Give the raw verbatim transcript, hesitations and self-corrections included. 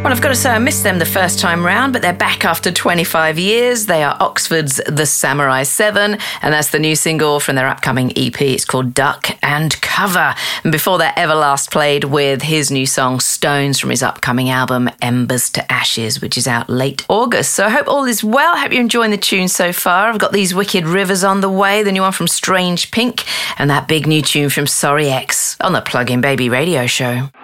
Well, I've got to say, I missed them the first time round, but they're back after twenty-five years. They are Oxford's The Samurai Seven, and that's the new single from their upcoming E P. It's called Duck and Cover. And before that, Everlast played with his new song Stones from his upcoming album Embers to Ashes, which is out late August. So I hope all is well. I hope you're enjoying the tune so far. I've got These Wicked Rivers on the way, the new one from Strange Pink, and that big new tune from Sorry X on the Plug-in Baby radio show.